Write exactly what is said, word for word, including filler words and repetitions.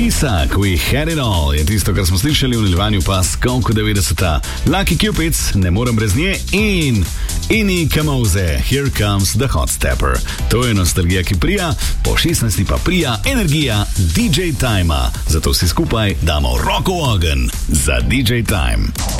Isak, We Had It All je tisto, kar smo slišali v nadaljevanju pa skonku devetdeseta. Lucky Cupids, Ne morem brez nje in Ini Kamoze, Here Comes the Hot Stepper. To je nostalgija, ki prija, po šestnajsti pa prija energija D J Time-a. Zato si skupaj damo roko v ogenj za D J Time.